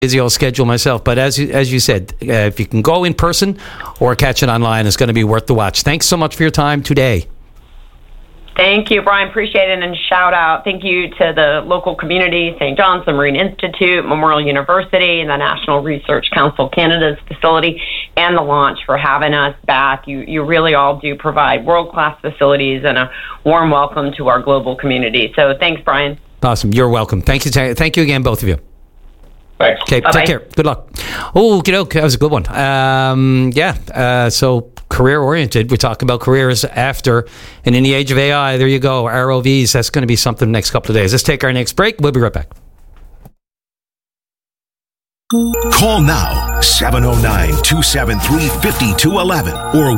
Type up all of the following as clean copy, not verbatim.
busy old schedule myself, but as you said, if you can go in person or catch it online, it's going to be worth the watch. Thanks so much for your time today. Thank you, Brian. Appreciate it. And shout out. Thank you to the local community, St. John's, the Marine Institute, Memorial University, and the National Research Council Canada's facility, and the launch for having us back. You really all do provide world-class facilities and a warm welcome to our global community. So thanks, Brian. Awesome. You're welcome. Thank you. Thank you again, both of you. Thanks. Okay, bye-bye. Take care. Good luck. Oh, that was a good one. So career-oriented. We talk about careers after and in the age of AI. There you go. ROVs. That's going to be something the next couple of days. Let's take our next break. We'll be right back. Call now, 709-273-5211 or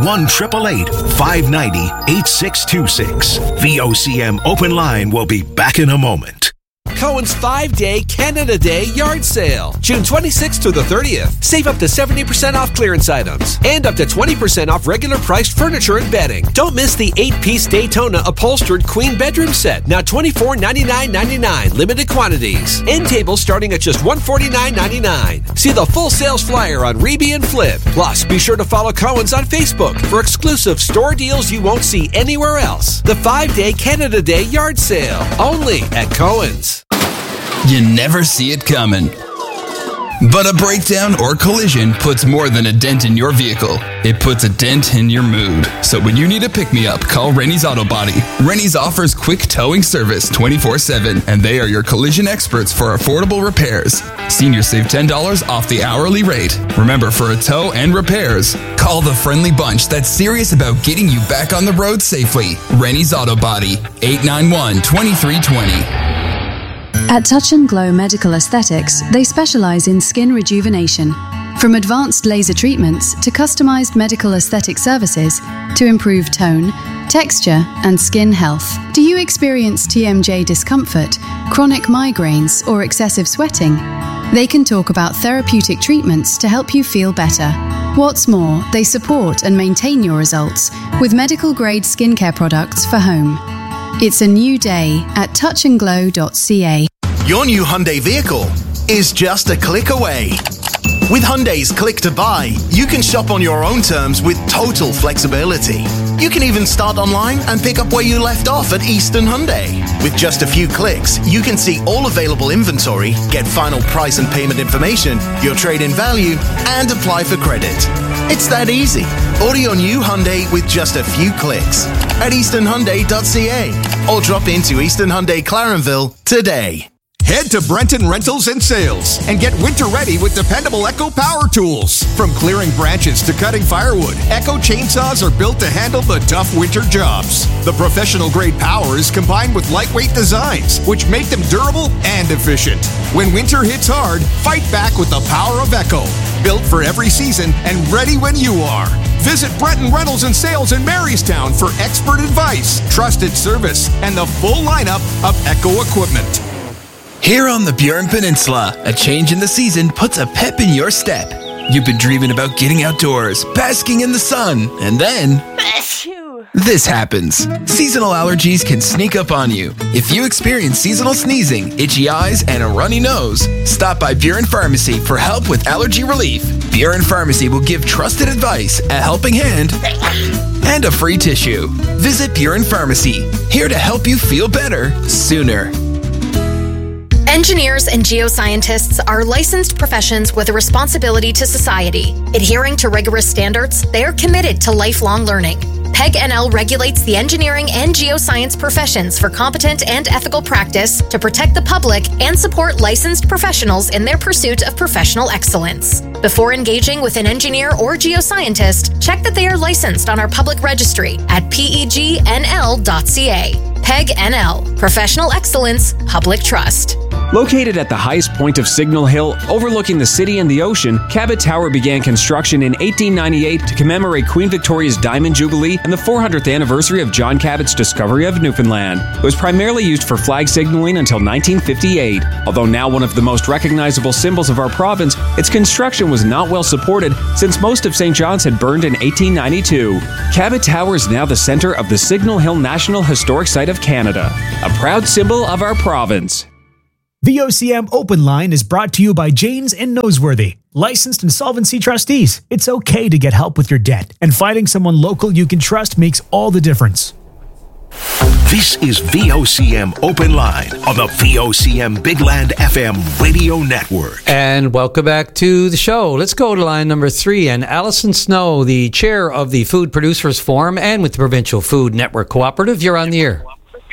1-888-590-8626. VOCM Open Line will be back in a moment. Cohen's 5-day Canada Day yard sale. June 26th to the 30th. Save up to 70% off clearance items and up to 20% off regular priced furniture and bedding. Don't miss the 8-piece Daytona upholstered queen bedroom set. Now $24.99.99. Limited quantities. End tables starting at just $149.99. See the full sales flyer on Reeby and Flip. Plus, be sure to follow Cohen's on Facebook for exclusive store deals you won't see anywhere else. The 5-day Canada Day yard sale. Only at Cohen's. You never see it coming. But a breakdown or collision puts more than a dent in your vehicle. It puts a dent in your mood. So when you need a pick-me-up, call Rennie's Auto Body. Rennie's offers quick towing service 24/7, and they are your collision experts for affordable repairs. Seniors save $10 off the hourly rate. Remember, for a tow and repairs, call the friendly bunch that's serious about getting you back on the road safely. Rennie's Auto Body, 891-2320. At Touch and Glow Medical Aesthetics, they specialize in skin rejuvenation. From advanced laser treatments to customized medical aesthetic services to improve tone, texture, and skin health. Do you experience TMJ discomfort, chronic migraines, or excessive sweating? They can talk about therapeutic treatments to help you feel better. What's more, they support and maintain your results with medical-grade skincare products for home. It's a new day at touchandglow.ca. Your new Hyundai vehicle is just a click away. With Hyundai's Click to Buy, you can shop on your own terms with total flexibility. You can even start online and pick up where you left off at Eastern Hyundai. With just a few clicks, you can see all available inventory, get final price and payment information, your trade-in value, and apply for credit. It's that easy. Order your new Hyundai with just a few clicks at easternhyundai.ca or drop into Eastern Hyundai Clarenville today. Head to Brenton Rentals and Sales and get winter ready with dependable Echo power tools. From clearing branches to cutting firewood, Echo chainsaws are built to handle the tough winter jobs. The professional grade power is combined with lightweight designs, which make them durable and efficient. When winter hits hard, fight back with the power of Echo. Built for every season and ready when you are. Visit Brenton Rentals and Sales in Marystown for expert advice, trusted service, and the full lineup of Echo equipment. Here on the Burin Peninsula, a change in the season puts a pep in your step. You've been dreaming about getting outdoors, basking in the sun, and then this happens. Seasonal allergies can sneak up on you. If you experience seasonal sneezing, itchy eyes, and a runny nose, stop by Burin Pharmacy for help with allergy relief. Burin Pharmacy will give trusted advice, a helping hand, and a free tissue. Visit Burin Pharmacy, here to help you feel better sooner. Engineers and geoscientists are licensed professions with a responsibility to society. Adhering to rigorous standards, they are committed to lifelong learning. PEG NL regulates the engineering and geoscience professions for competent and ethical practice to protect the public and support licensed professionals in their pursuit of professional excellence. Before engaging with an engineer or geoscientist, check that they are licensed on our public registry at pegnl.ca. PEG NL, Professional Excellence, Public Trust. Located at the highest point of Signal Hill, overlooking the city and the ocean, Cabot Tower began construction in 1898 to commemorate Queen Victoria's Diamond Jubilee and the 400th anniversary of John Cabot's discovery of Newfoundland. It was primarily used for flag signaling until 1958. Although now one of the most recognizable symbols of our province, its construction was not well supported since most of St. John's had burned in 1892. Cabot Tower is now the center of the Signal Hill National Historic Site of Canada, a proud symbol of our province. VOCM Open Line is brought to you by Janes and Noseworthy, licensed insolvency trustees. It's okay to get help with your debt, and finding someone local you can trust makes all the difference. This is VOCM Open Line on the VOCM Big Land FM radio network. And welcome back to the show. Let's go to line number 3. And Alison Snow, the chair of the Food Producers Forum and with the Provincial Food Network Cooperative, you're on the air.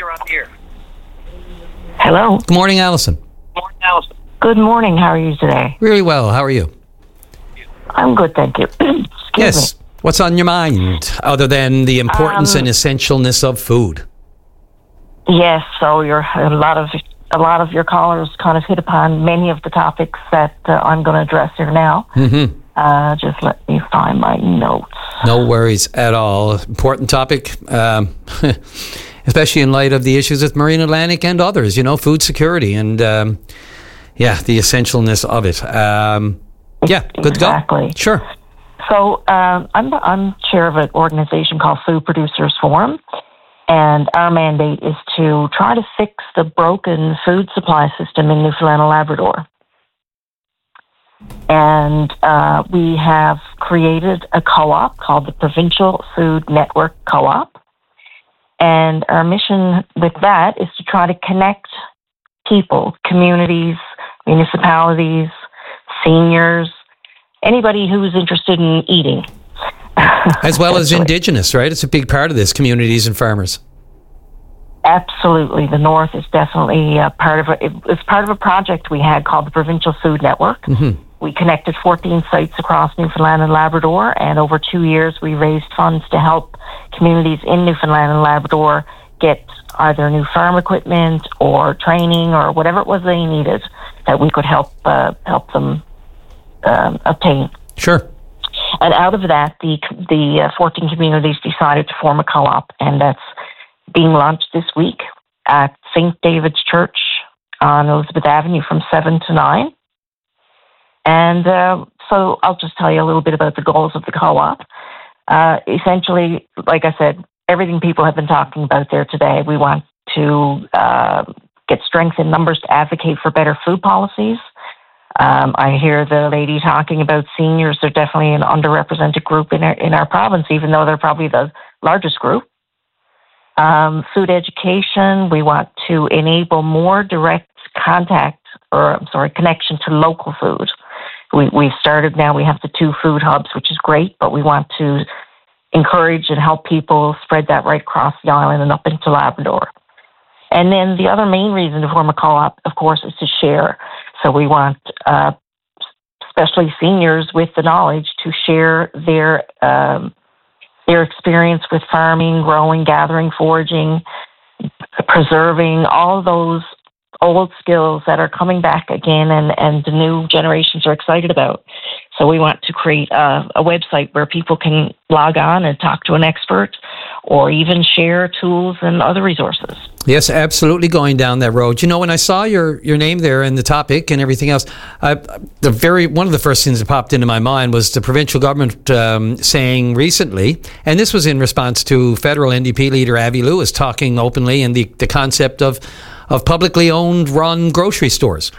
Hello. Good morning, Alison. Good morning. How are you today? Really well. How are you? I'm good, thank you. Yes. Me. What's on your mind other than the importance and essentialness of food? Yes. So a lot of your callers kind of hit upon many of the topics that I'm going to address here now. Mm-hmm. Just let me find my notes. No worries at all. Important topic. Especially in light of the issues with Marine Atlantic and others, food security and, the essentialness of it. Good exactly. To go. Sure. So I'm chair of an organization called Food Producers Forum, and our mandate is to try to fix the broken food supply system in Newfoundland and Labrador. And we have created a co-op called the Provincial Food Network Co-op. And our mission with that is to try to connect people, communities, municipalities, seniors, anybody who's interested in eating. As well as Indigenous, right? It's a big part of this, communities and farmers. Absolutely. The North is definitely part of it. It was part of a project we had called the Provincial Food Network. Mm-hmm. We connected 14 sites across Newfoundland and Labrador, and over 2 years we raised funds to help communities in Newfoundland and Labrador get either new farm equipment or training or whatever it was they needed that we could help them obtain. Sure. And out of that, the 14 communities decided to form a co-op, and that's being launched this week at St. David's Church on Elizabeth Avenue from 7 to 9. And so I'll just tell you a little bit about the goals of the co-op. Essentially, like I said, everything people have been talking about there today. We want to get strength in numbers to advocate for better food policies. I hear the lady talking about seniors. They're definitely an underrepresented group in our province, even though they're probably the largest group. Food education. We want to enable more direct connection to local food. We've started now. We have the 2 food hubs, which is great, but we want to encourage and help people spread that right across the island and up into Labrador. And then the other main reason to form a co-op, of course, is to share. So we want, especially seniors with the knowledge, to share their experience with farming, growing, gathering, foraging, preserving, all those old skills that are coming back again and the new generations are excited about. So we want to create a website where people can log on and talk to an expert or even share tools and other resources. Yes, absolutely going down that road. When I saw your name there and the topic and everything else, one of the first things that popped into my mind was the provincial government saying recently, and this was in response to federal NDP leader Avi Lewis talking openly and the concept of publicly owned, run grocery stores.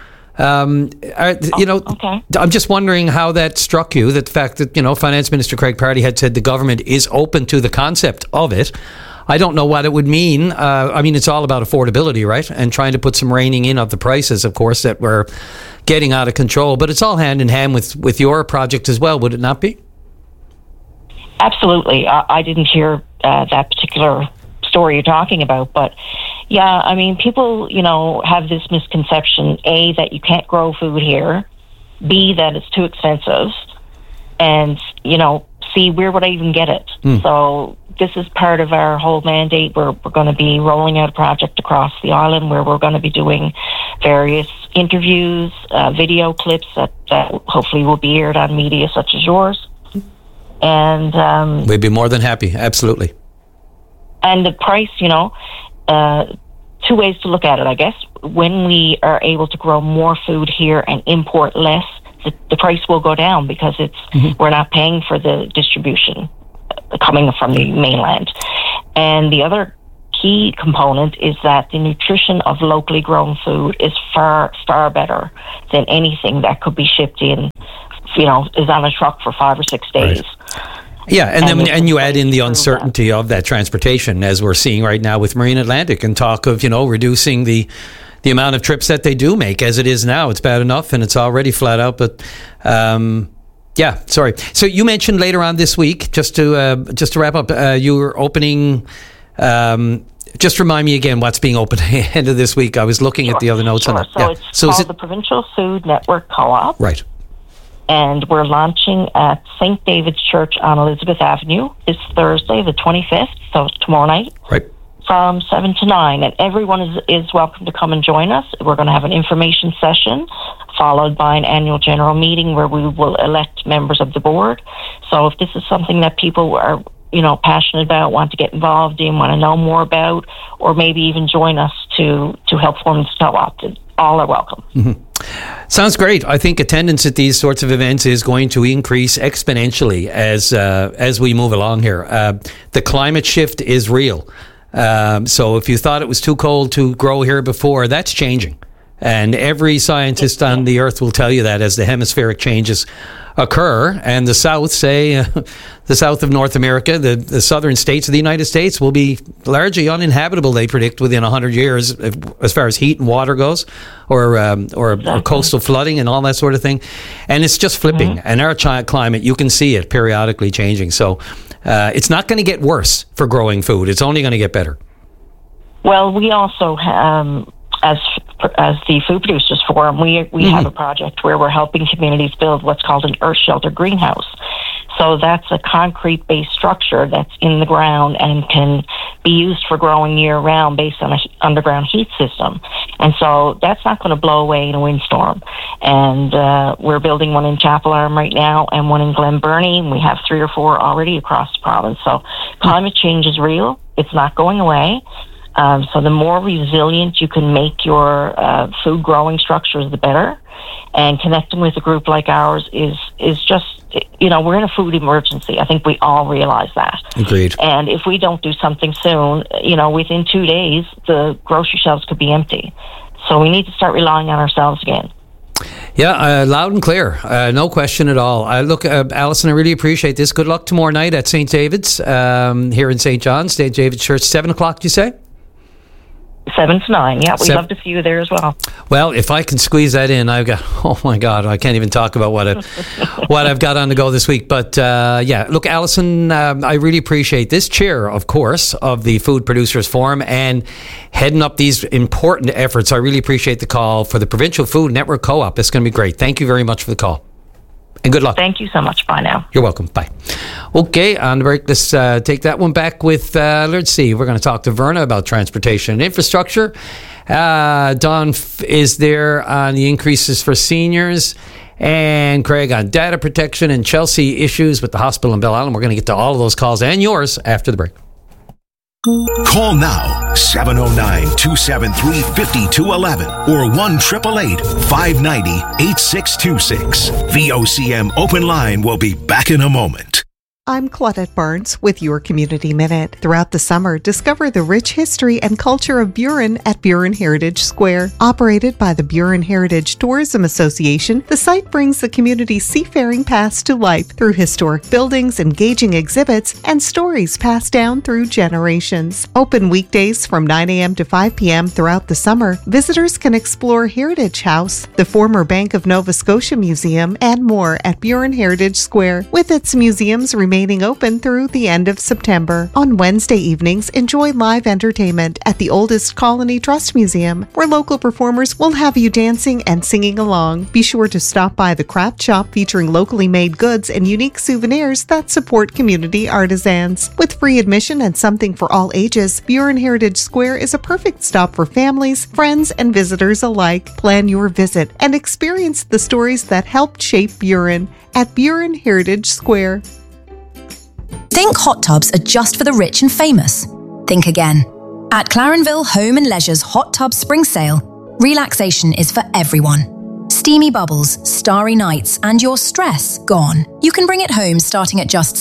Okay. I'm just wondering how that struck you, that the fact that, Finance Minister Craig Pardy had said the government is open to the concept of it. I don't know what it would mean. It's all about affordability, right? And trying to put some reining in of the prices, of course, that were getting out of control. But it's all hand in hand with your project as well, would it not be? Absolutely. I didn't hear that particular story you're talking about, but yeah, people, have this misconception, A, that you can't grow food here, B, that it's too expensive, and, C, where would I even get it? So this is part of our whole mandate. We're going to be rolling out a project across the island where we're going to be doing various interviews, video clips that hopefully will be aired on media such as yours. And we'd be more than happy, absolutely. And the price, 2 ways to look at it, I guess. When we are able to grow more food here and import less, the price will go down because we're not paying for the distribution coming from the mainland. And the other key component is that the nutrition of locally grown food is far, far better than anything that could be shipped in, is on a truck for 5 or 6 days. Right. Yeah, and you add in the uncertainty of that transportation, as we're seeing right now with Marine Atlantic, and talk of, reducing the amount of trips that they do make. As it is now, it's bad enough, and it's already flat out. But sorry. So you mentioned later on this week, just to wrap up, you were opening. Just remind me again what's being opened at the end of this week. I was looking at the other notes on that. So it's called the Provincial Food Network Co-op. Right. And we're launching at St. David's Church on Elizabeth Avenue this Thursday, the 25th, so tomorrow night. Right. From 7 to 9. And everyone is welcome to come and join us. We're going to have an information session followed by an annual general meeting where we will elect members of the board. So if this is something that people are passionate about, want to get involved in, want to know more about, or maybe even join us to help form this co-op, all are welcome. Mm-hmm. Sounds great. I think attendance at these sorts of events is going to increase exponentially as we move along here. The climate shift is real. So if you thought it was too cold to grow here before, that's changing. And every scientist on the earth will tell you that as the hemispheric changes occur. And the South, the South of North America, the southern states of the United States will be largely uninhabitable, they predict, within 100 years, as far as heat and water goes, or coastal flooding and all that sort of thing. And it's just flipping. Mm-hmm. And our climate, you can see it periodically changing. So it's not going to get worse for growing food. It's only going to get better. Well, we also as the Food Producers Forum, we have a project where we're helping communities build what's called an earth shelter greenhouse. So that's a concrete-based structure that's in the ground and can be used for growing year-round based on an underground heat system. And so that's not going to blow away in a windstorm. And we're building one in Chapel Arm right now and one in Glen Burnie, and we have 3 or 4 already across the province. So climate change is real. It's not going away. So the more resilient you can make your food growing structures, the better. And connecting with a group like ours is just, we're in a food emergency. I think we all realize that. Agreed. And if we don't do something soon, within 2 days, the grocery shelves could be empty. So we need to start relying on ourselves again. Yeah, loud and clear. No question at all. Look, Alison, I really appreciate this. Good luck tomorrow night at St. David's here in St. John's, St. David's Church, 7 o'clock, you say? 7 to 9, yeah. We'd love to see you there as well. Well, if I can squeeze that in, I've got, oh my God, I can't even talk about what I've got on the go this week. But look, Alison, I really appreciate this chair, of course, of the Food Producers Forum and heading up these important efforts. I really appreciate the call for the Provincial Food Network Co-op. It's going to be great. Thank you very much for the call. And good luck. Thank you so much. Bye now. You're welcome. Bye. Okay, on the break, let's take that one back with, let's see, we're going to talk to Verna about transportation and infrastructure. Don is there on the increases for seniors, and Craig on data protection, and Chelsea issues with the hospital in Belle Island. We're going to get to all of those calls and yours after the break. Call now, 709-273-5211 or 1-888-590-8626. VOCM Open Line will be back in a moment. I'm Claudette Barnes with your Community Minute. Throughout the summer, discover the rich history and culture of Burin at Burin Heritage Square. Operated by the Burin Heritage Tourism Association, the site brings the community's seafaring past to life through historic buildings, engaging exhibits, and stories passed down through generations. Open weekdays from 9 a.m. to 5 p.m. throughout the summer, visitors can explore Heritage House, the former Bank of Nova Scotia Museum, and more at Burin Heritage Square, with its museums remaining open through the end of September. On Wednesday evenings, enjoy live entertainment at the Oldest Colony Trust Museum, where local performers will have you dancing and singing along. Be sure to stop by the craft shop featuring locally made goods and unique souvenirs that support community artisans. With free admission and something for all ages, Burin Heritage Square is a perfect stop for families, friends, and visitors alike. Plan your visit and experience the stories that helped shape Burin at Burin Heritage Square. Think hot tubs are just for the rich and famous? Think again. At Clarenville Home and Leisure's Hot Tub Spring Sale, relaxation is for everyone. Steamy bubbles, starry nights, and your stress gone. You can bring it home starting at just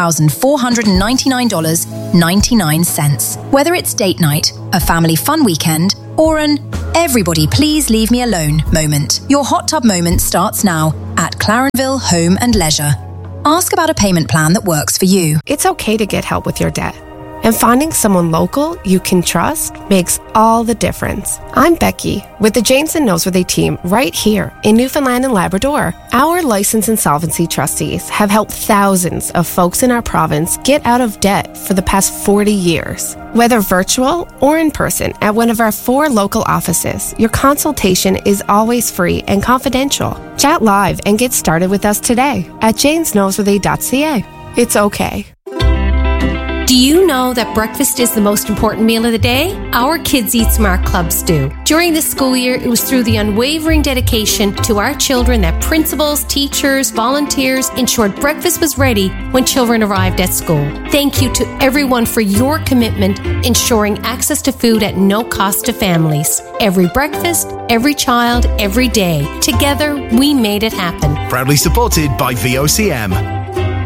$6,499.99. Whether it's date night, a family fun weekend, or an everybody please leave me alone moment. Your hot tub moment starts now at Clarenville Home and Leisure. Ask about a payment plan that works for you. It's okay to get help with your debt. And finding someone local you can trust makes all the difference. I'm Becky with the James and Noseworthy team right here in Newfoundland and Labrador. Our licensed insolvency trustees have helped thousands of folks in our province get out of debt for the past 40 years. Whether virtual or in person at one of our 4 local offices, your consultation is always free and confidential. Chat live and get started with us today at jamesnoseworthy.ca. It's okay. Do you know that breakfast is the most important meal of the day? Our Kids Eat Smart clubs do. During the school year, it was through the unwavering dedication to our children that principals, teachers, volunteers ensured breakfast was ready when children arrived at school. Thank you to everyone for your commitment ensuring access to food at no cost to families. Every breakfast, every child, every day. Together, we made it happen. Proudly supported by VOCM.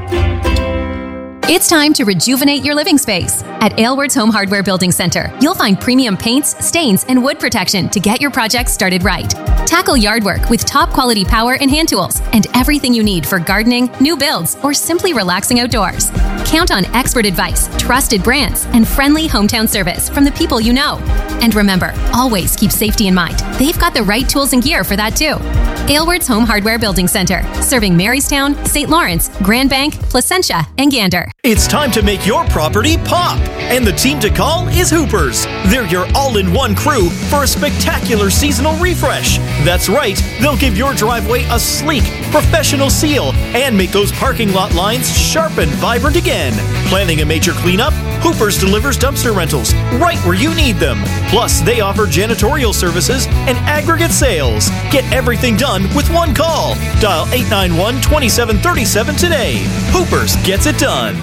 It's time to rejuvenate your living space. At Aylward's Home Hardware Building Center, you'll find premium paints, stains, and wood protection to get your project started right. Tackle yard work with top quality power and hand tools and everything you need for gardening, new builds, or simply relaxing outdoors. Count on expert advice, trusted brands, and friendly hometown service from the people you know. And remember, always keep safety in mind. They've got the right tools and gear for that too. Aylward's Home Hardware Building Center, serving Marystown, St. Lawrence, Grand Bank, Placentia, and Gander. It's time to make your property pop, and the team to call is Hoopers. They're your all-in-one crew for a spectacular seasonal refresh. That's right, they'll give your driveway a sleek, professional seal and make those parking lot lines sharp and vibrant again. Planning a major cleanup? Hoopers delivers dumpster rentals right where you need them. Plus, they offer janitorial services and aggregate sales. Get everything done with one call. Dial 891-2737 today. Hoopers gets it done.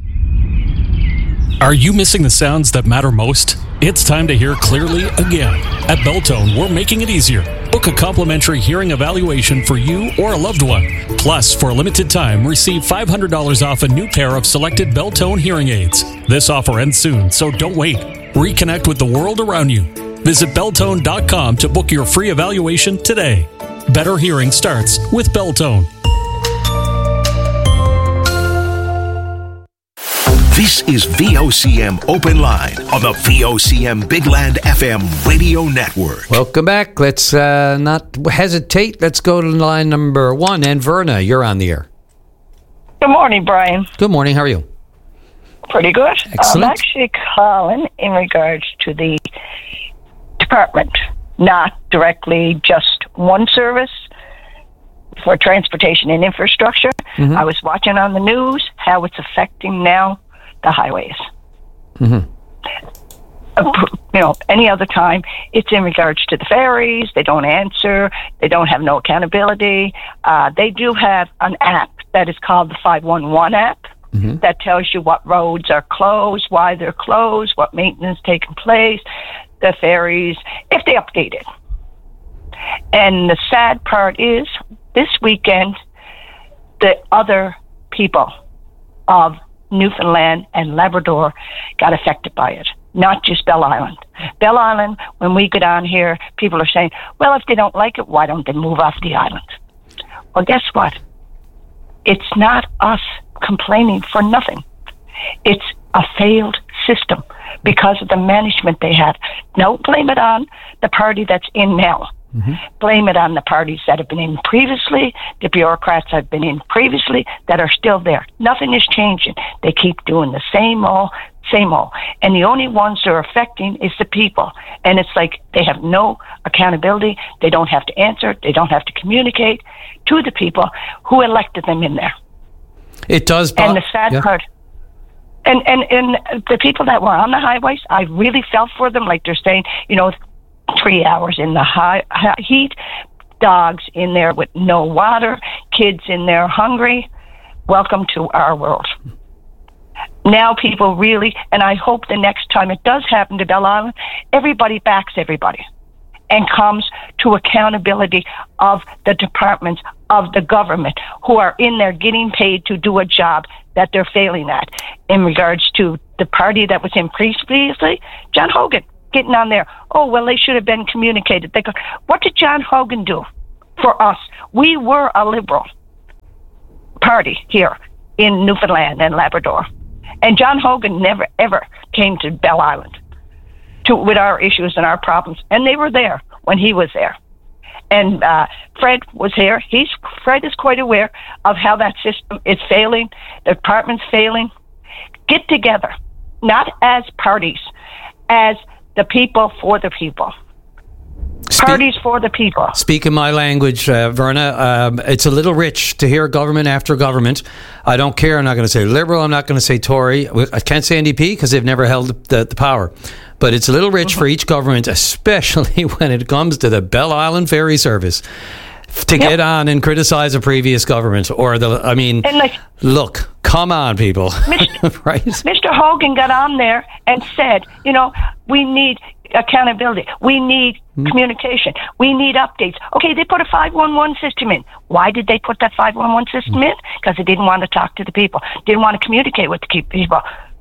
Are you missing the sounds that matter most? It's time to hear clearly again. At Belltone, we're making it easier. Book a complimentary hearing evaluation for you or a loved one. Plus, for a limited time, receive $500 off a new pair of selected Belltone hearing aids. This offer ends soon, so don't wait. Reconnect with the world around you. Visit Belltone.com to book your free evaluation today. Better hearing starts with Belltone. This is VOCM Open Line on the VOCM Big Land FM radio network. Welcome back. Let's not hesitate. Let's go to line number 1. And Verna, you're on the air. Good morning, Brian. Good morning. How are you? Pretty good. Excellent. I'm actually calling in regards to the department, not directly just one service for transportation and infrastructure. Mm-hmm. I was watching on the news how it's affecting now the highways. Mm-hmm. Any other time, it's in regards to the ferries. They don't answer. They don't have no accountability. They do have an app that is called the 511 app that tells you what roads are closed, why they're closed, what maintenance taking place, the ferries, if they update it. And the sad part is, this weekend, the other people of Newfoundland and Labrador got affected by it, not just Bell Island. Bell Island, when we get on here, people are saying, well, if they don't like it, why don't they move off the island? Well, guess what? It's not us complaining for nothing. It's a failed system because of the management they have. Don't blame it on the party that's in now. Blame it on the parties that have been in previously, the bureaucrats that have been in previously that are still there. Nothing is changing. They keep doing the same old. And the only ones they're affecting is the people. And it's like they have no accountability. They don't have to answer. They don't have to communicate to the people who elected them in there. It does. And the sad part, and the people that were on the highways, I really felt for them. Like they're saying, 3 hours in the high heat, dogs in there with no water, kids in there hungry. Welcome to our world. Now people really, and I hope the next time it does happen to Bell Island, everybody backs everybody. and comes to accountability of the departments of the government who are in there getting paid to do a job that they're failing at. In regards to the party that was in previously, John Hogan getting on there. Oh, well, they should have been communicated. They go, what did John Hogan do for us? We were a liberal party here in Newfoundland and Labrador. And John Hogan never, ever came to Bell Island with our issues and our problems. And they were there when he was there. And Fred was here. Fred is quite aware of how that system is failing, the department's failing. Get together, not as parties, as the people for the people. Parties for the people. Speaking my language, Verna, it's a little rich to hear government after government. I don't care. I'm not going to say Liberal. I'm not going to say Tory. I can't say NDP because they've never held the power. But it's a little rich for each government, especially when it comes to the Bell Island Ferry Service, to get on and criticize a previous government. Look, come on, people. Right? Mr. Hogan got on there and said, we need accountability. We need communication. We need updates. Okay, they put a 511 system in. Why did they put that 511 system in? Because they didn't want to talk to the people, didn't want to communicate with the people.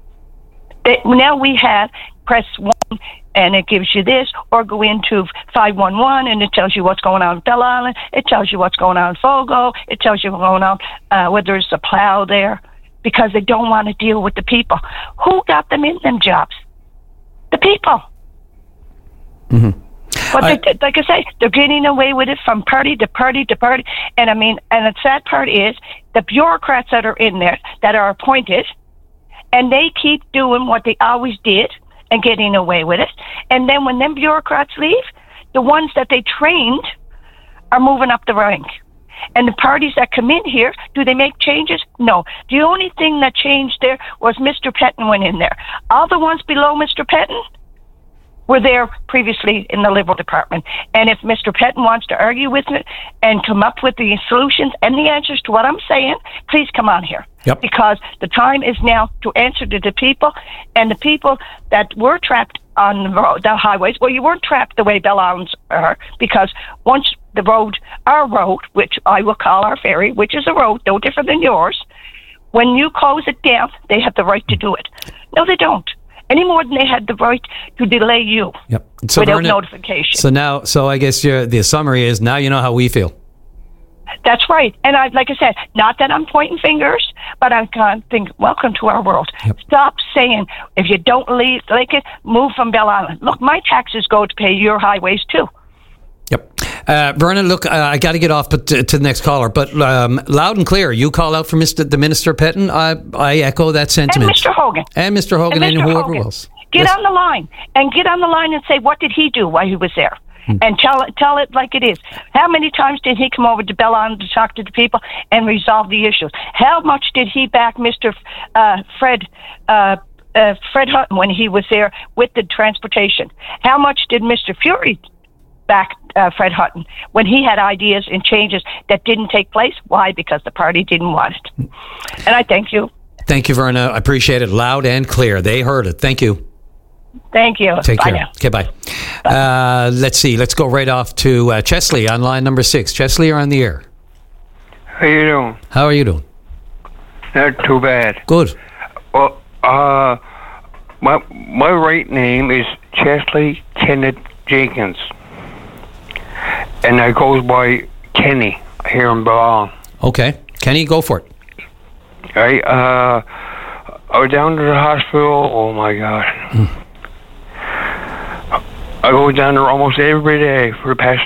Now we have press 1 and it gives you this, or go into 511 and it tells you what's going on in Bell Island. It tells you what's going on in Fogo. It tells you what's going on, whether there's a plow there, because they don't want to deal with the people. Who got them in them jobs? The people. Mm-hmm. But like I say, they're getting away with it from party to party to party. And the sad part is the bureaucrats that are in there that are appointed, and they keep doing what they always did and getting away with it. And then when them bureaucrats leave, the ones that they trained are moving up the rank. And the parties that come in here, do they make changes? No. The only thing that changed there was Mr. Pettin went in there. All the ones below Mr. Pettin were there previously in the Liberal department. And if Mr. Pettin wants to argue with it and come up with the solutions and the answers to what I'm saying, please come on here. Yep. Because the time is now to answer to the people, and the people that were trapped on the highways. Well, you weren't trapped the way Bell Islands are, because once our road, which I will call our ferry, which is a road no different than yours, when you close it down, they have the right to do it. No, they don't. Any more than they had the right to delay you without notification. So I guess the summary is now you know how we feel. That's right. And like I said, not that I'm pointing fingers, but I'm kind of thinking, welcome to our world. Yep. Stop saying, if you don't like it, move from Bell Island. Look, my taxes go to pay your highways too. Yep. Vernon, look, I got to get off to the next caller, but loud and clear, you call out for the Minister Pettin. I echo that sentiment. And Mr. Hogan. And whoever else. Get on the line and say, what did he do while he was there? And tell it like it is. How many times did he come over to Bell Island to talk to the people and resolve the issues? How much did he back Mr. Fred Hutton when he was there with the transportation? How much did Mr. Fury back Fred Hutton when he had ideas and changes that didn't take place? Why? Because the party didn't want it. And I thank you. Thank you, Verna. I appreciate it. Loud and clear. They heard it. Thank you. Thank you. Take bye care. Now. Okay, bye. Let's see. Let's go right off to Chesley on line number 6. Chesley, you're on the air. How you doing? How are you doing? Not too bad. Good. Well, my right name is Chesley Kenneth Jenkins, and I goes by Kenny here in Bell. Okay, Kenny, go for it. I was down to the hospital. Oh my God. I go down there almost every day for the past,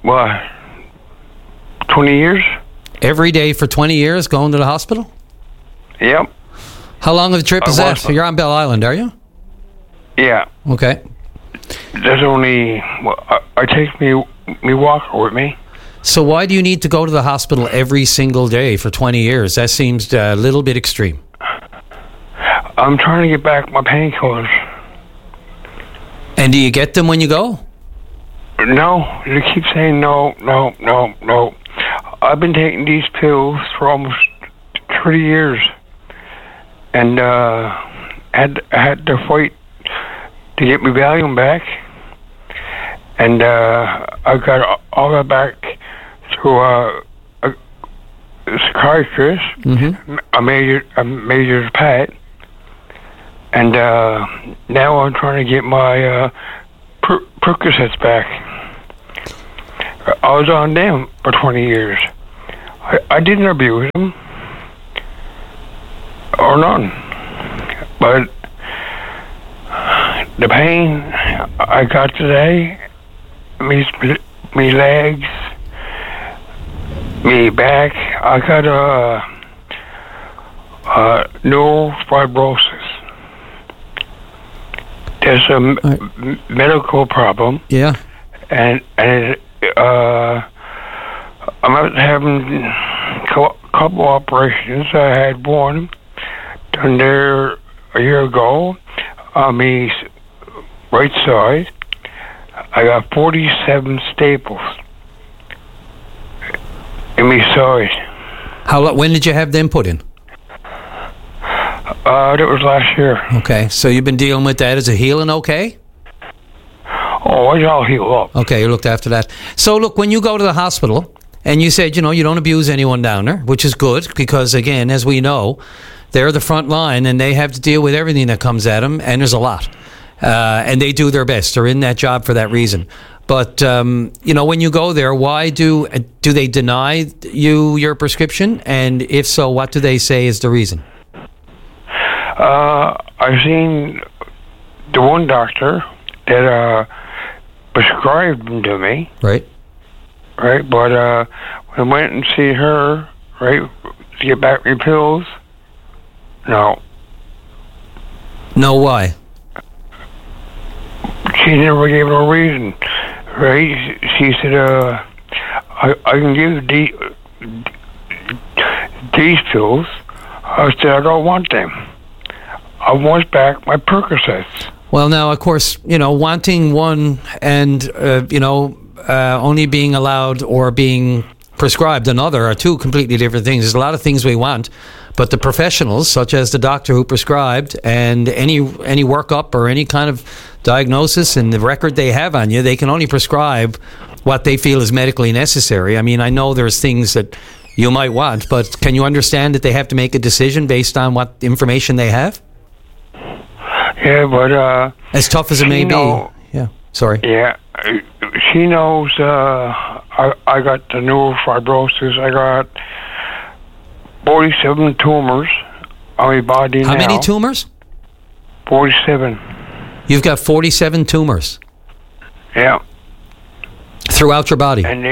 20 years? Every day for 20 years going to the hospital? Yep. How long of a trip is that? So you're on Bell Island, are you? Yeah. Okay. There's only, I take me walker with me. So why do you need to go to the hospital every single day for 20 years? That seems a little bit extreme. I'm trying to get back my painkillers. And do you get them when you go? No. They keep saying no. I've been taking these pills for almost 30 years. And I had to fight to get my Valium back. and I got all the back to a psychiatrist, a major Pat, and now I'm trying to get my Percocets back. I was on them for 20 years. I didn't abuse them or none, but the pain I got today, me legs, me back, I got a neurofibrosis. There's a medical problem. Yeah. And I'm having a couple operations. I had one done there a year ago on me right side. I got 47 staples in my side. When did you have them put in? That was last year. Okay, so you've been dealing with that. Is it healing okay? Oh, it's all healed up. Okay, you looked after that. So look, when you go to the hospital and you said, you don't abuse anyone down there, which is good because, again, as we know, they're the front line and they have to deal with everything that comes at them, and there's a lot. And they do their best. They're in that job for that reason. But, when you go there, why do they deny you your prescription? And if so, what do they say is the reason? I've seen the one doctor that prescribed them to me. Right. Right, but when I went and see her, right, to get back my pills, no. No, why? She never gave no reason, right? She said, I can give these pills. I said, I don't want them. I want back my Percocets. Well, now, of course, wanting one and, only being allowed or being prescribed another are two completely different things. There's a lot of things we want, but the professionals, such as the doctor who prescribed and any workup or any kind of diagnosis and the record they have on you, they can only prescribe what they feel is medically necessary. I mean, I know there's things that you might want, but can you understand that they have to make a decision based on what information they have? Yeah, but as tough as it may be. Yeah, sorry. Yeah, she knows. I got the neurofibrosis. I got 47 tumors on my body now. How many tumors? 47. You've got 47 tumors. Yeah. Throughout your body. And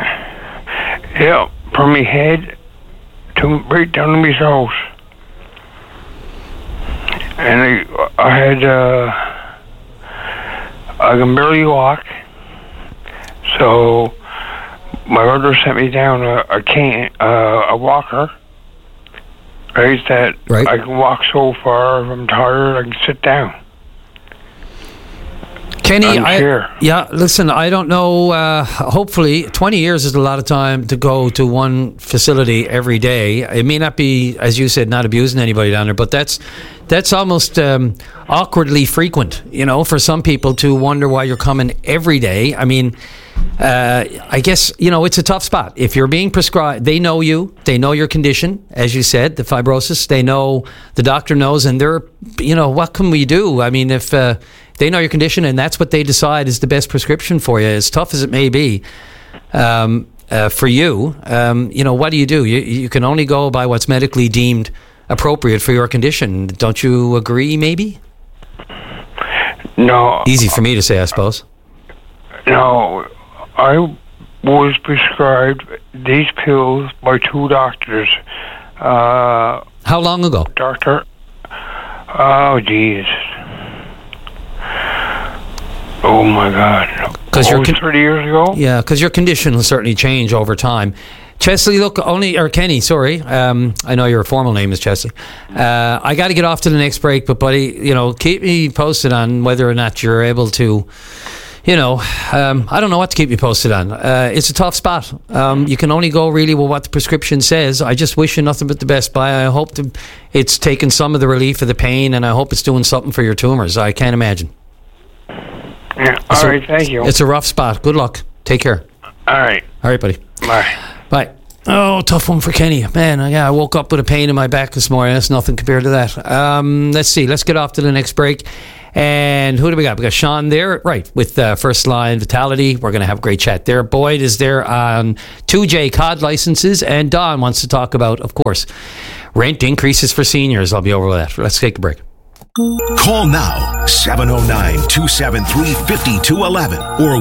from my head to right down to my toes. And I can barely walk, so my brother sent me down a walker, right, that I can walk so far. If I'm tired, I can sit down. Kenny, listen, I don't know, hopefully 20 years is a lot of time to go to one facility every day. It may not be, as you said, not abusing anybody down there, but that's almost awkwardly frequent, for some people to wonder why you're coming every day. I mean, I guess, it's a tough spot. If you're being prescribed, they know you, they know your condition, as you said, the fibrosis, they know, the doctor knows, and they're, what can we do? I mean, if they know your condition and that's what they decide is the best prescription for you, as tough as it may be, for you, what do? You can only go by what's medically deemed appropriate for your condition. Don't you agree, maybe? No. Easy for me to say, I suppose. No, I was prescribed these pills by two doctors. How long ago? Doctor? Oh, jeez. Oh, my God. 30 years ago? Yeah, because your condition will certainly change over time. Chesley, Kenny, sorry. I know your formal name is Chesley. I got to get off to the next break, but buddy, keep me posted on whether or not you're able to, I don't know what to keep you posted on. It's a tough spot. You can only go really with what the prescription says. I just wish you nothing but the best. I hope it's taken some of the relief of the pain, and I hope it's doing something for your tumors. I can't imagine. Yeah. All right, thank you. It's a rough spot. Good luck. Take care. All right. All right, buddy. Bye. Bye. Oh, tough one for Kenny. Man, I woke up with a pain in my back this morning. That's nothing compared to that. Let's see. Let's get off to the next break. And who do we got? We got Sean there, right, with First Line Vitality. We're going to have a great chat there. Boyd is there on 2J COD licenses. And Don wants to talk about, of course, rent increases for seniors. I'll be over with that. Let's take a break. Call now, 709-273-5211 or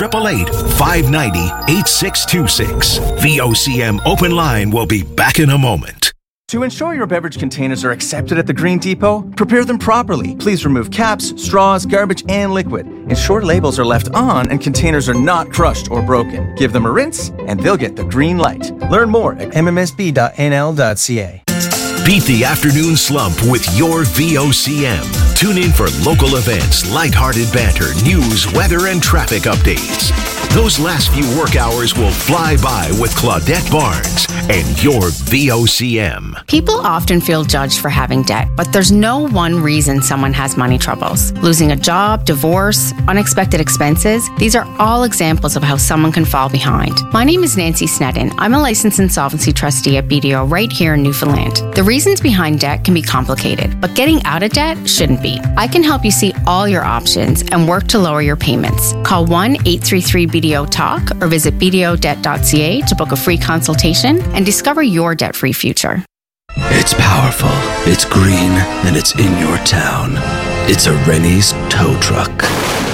1-888-590-8626. VOCM Open Line will be back in a moment. To ensure your beverage containers are accepted at the Green Depot, prepare them properly. Please remove caps, straws, garbage, and liquid. Ensure labels are left on and containers are not crushed or broken. Give them a rinse and they'll get the green light. Learn more at mmsb.nl.ca. Beat the afternoon slump with your VOCM. Tune in for local events, lighthearted banter, news, weather, and traffic updates. Those last few work hours will fly by with Claudette Barnes and your VOCM. People often feel judged for having debt, but there's no one reason someone has money troubles. Losing a job, divorce, unexpected expenses, these are all examples of how someone can fall behind. My name is Nancy Sneddon. I'm a licensed insolvency trustee at BDO right here in Newfoundland. The reasons behind debt can be complicated, but getting out of debt shouldn't be. I can help you see all your options and work to lower your payments. Call 1-833-BDO-TALK or visit bdodebt.ca to book a free consultation and discover your debt-free future. It's powerful, it's green, and it's in your town. It's a Rennie's tow truck.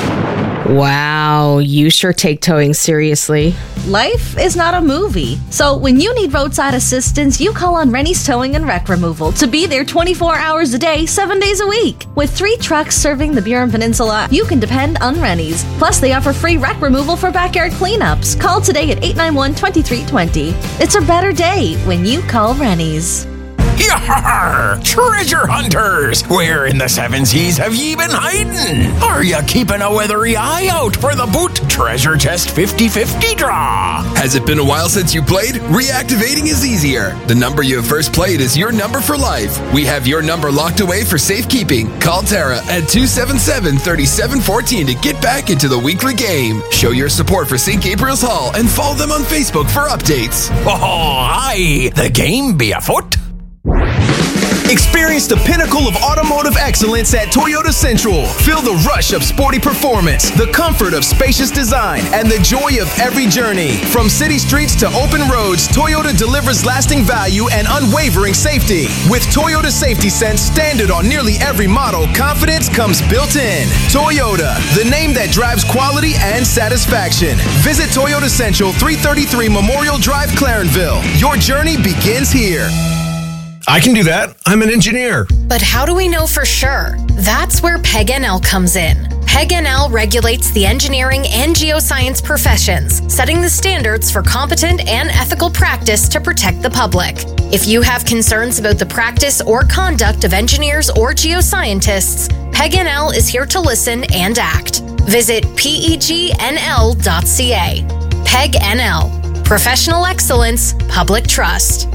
Wow, you sure take towing seriously. Life is not a movie. So when you need roadside assistance, you call on Rennie's Towing and Wreck Removal to be there 24 hours a day, 7 days a week. With 3 trucks serving the Burin Peninsula, you can depend on Rennie's. Plus, they offer free wreck removal for backyard cleanups. Call today at 891-2320. It's a better day when you call Rennie's. Yar! Treasure hunters! Where in the 7 seas have ye been hiding? Are you keeping a weathery eye out for the Boot Treasure Chest 50-50 draw? Has it been a while since you played? Reactivating is easier. The number you have first played is your number for life. We have your number locked away for safekeeping. Call Tara at 277-3714 to get back into the weekly game. Show your support for St. Gabriel's Hall and follow them on Facebook for updates. Oh, aye! The game be afoot. Experience the pinnacle of automotive excellence at Toyota Central. Feel the rush of sporty performance, the comfort of spacious design, and the joy of every journey. From city streets to open roads, Toyota delivers lasting value and unwavering safety. With Toyota Safety Sense standard on nearly every model, confidence comes built in. Toyota, the name that drives quality and satisfaction. Visit Toyota Central, 333 Memorial Drive, Clarenville. Your journey begins here. I can do that. I'm an engineer. But how do we know for sure? That's where PEG-NL comes in. PEG-NL regulates the engineering and geoscience professions, setting the standards for competent and ethical practice to protect the public. If you have concerns about the practice or conduct of engineers or geoscientists, PEG-NL is here to listen and act. Visit pegnl.ca. PEG-NL. Professional excellence, public trust.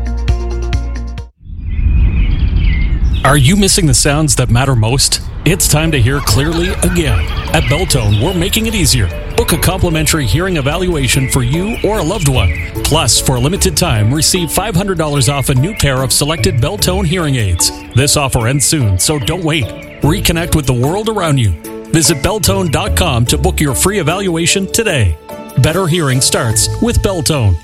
Are you missing the sounds that matter most? It's time to hear clearly again. At Beltone, we're making it easier. Book a complimentary hearing evaluation for you or a loved one. Plus, for a limited time, receive $500 off a new pair of selected Beltone hearing aids. This offer ends soon, so don't wait. Reconnect with the world around you. Visit Beltone.com to book your free evaluation today. Better hearing starts with Beltone.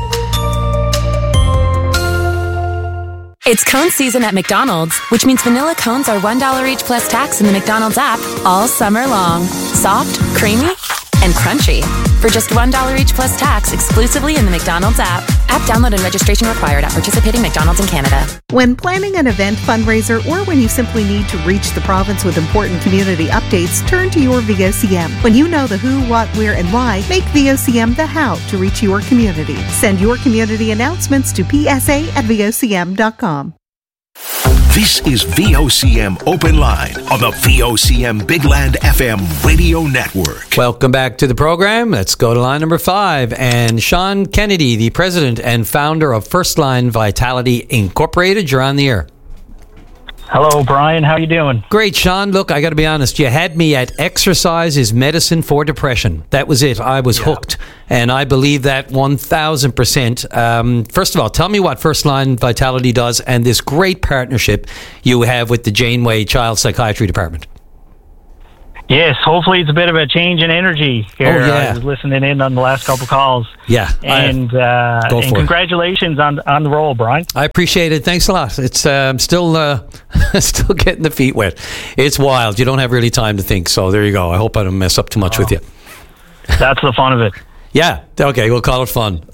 It's cone season at McDonald's, which means vanilla cones are $1 each plus tax in the McDonald's app all summer long. Soft, creamy, and crunchy. For just $1 each plus tax exclusively in the McDonald's app. App download and registration required at participating McDonald's in Canada. When planning an event, fundraiser, or when you simply need to reach the province with important community updates, turn to your VOCM. When you know the who, what, where, and why, make VOCM the how to reach your community. Send your community announcements to psa@vocm.com. This is VOCM Open Line on the VOCM Big Land FM radio network. Welcome back to the program. Let's go to line number 5. And Sean Kennedy, the president and founder of First Line Vitality Incorporated. You're on the air. Hello, Brian. How you doing? Great, Sean. Look, I got to be honest. You had me at exercise is medicine for depression. That was it. I was hooked, and I believe that 1,000%. First of all, tell me what First Line Vitality does and this great partnership you have with the Janeway Child Psychiatry Department. Yes, hopefully it's a bit of a change in energy here. Oh, yeah. I was listening in on the last couple calls. Yeah. And congratulations on the role, Brian. I appreciate it. Thanks a lot. It's still getting the feet wet. It's wild. You don't have really time to think. So there you go. I hope I don't mess up too much with you. That's the fun of it. Yeah. Okay. We'll call it fun.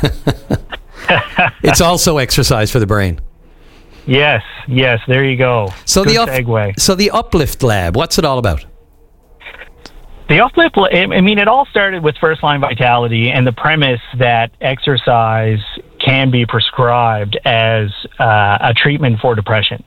It's also exercise for the brain. Yes. There you go. So Good segue. So the Uplift Lab, what's it all about? The Uplift, it all started with First Line Vitality and the premise that exercise can be prescribed as a treatment for depression.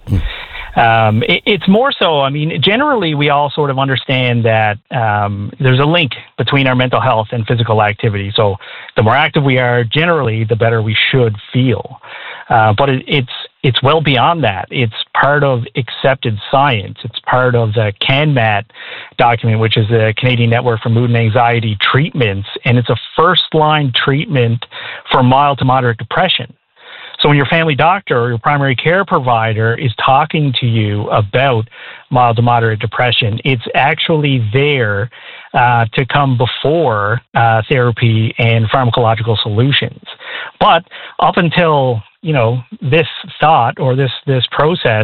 It's more so, generally we all sort of understand that there's a link between our mental health and physical activity. So the more active we are, generally, the better we should feel. But it's well beyond that. It's part of accepted science. It's part of the CANMAT document, which is the Canadian Network for Mood and Anxiety Treatments, and it's a first-line treatment for mild to moderate depression. So when your family doctor or your primary care provider is talking to you about mild to moderate depression, it's actually there to come before therapy and pharmacological solutions. But up until this thought or this process,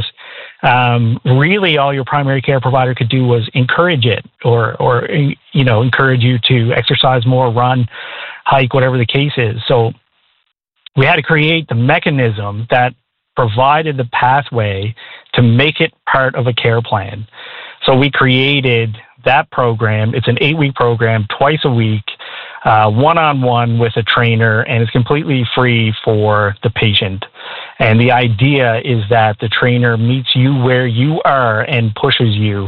really all your primary care provider could do was encourage it or encourage you to exercise more, run, hike, whatever the case is. So we had to create the mechanism that provided the pathway to make it part of a care plan. So we created that program. It's an 8-week program, twice a week, one-on-one with a trainer, and it's completely free for the patient. And the idea is that the trainer meets you where you are and pushes you,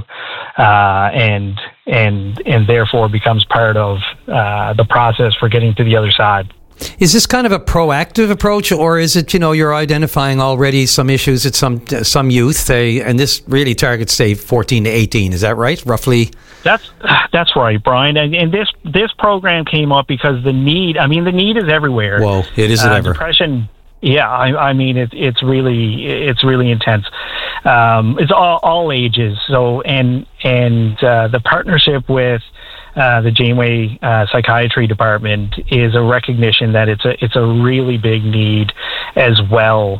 and therefore becomes part of the process for getting to the other side. Is this kind of a proactive approach, or is it, you're identifying already some issues at some youth, and this really targets, say, 14 to 18, is that right, roughly? That's right, Brian. And this program came up because the need is everywhere. Whoa, it isn't ever. Depression, yeah, it's really intense. It's all ages. So, and the partnership with the Janeway Psychiatry Department is a recognition that it's a really big need as well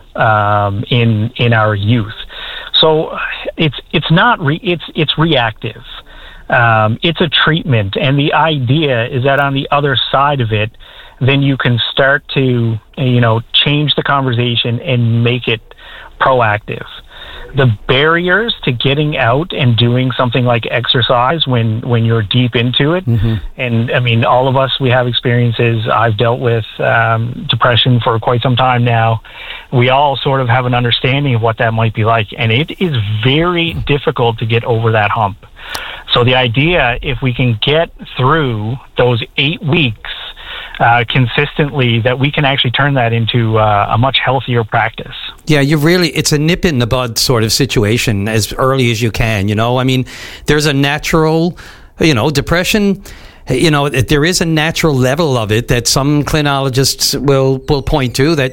in our youth. So it's not it's reactive. It's a treatment, and the idea is that on the other side of it, then you can start to change the conversation and make it proactive. The barriers to getting out and doing something like exercise when you're deep into it, and all of us, we have experiences. I've dealt with depression for quite some time now. We all sort of have an understanding of what that might be like, and it is very difficult to get over that hump. So the idea, if we can get through those 8 weeks consistently, that we can actually turn that into a much healthier practice. Yeah, it's a nip in the bud sort of situation as early as you can, there's a natural, depression, there is a natural level of it that some clinologists will point to that,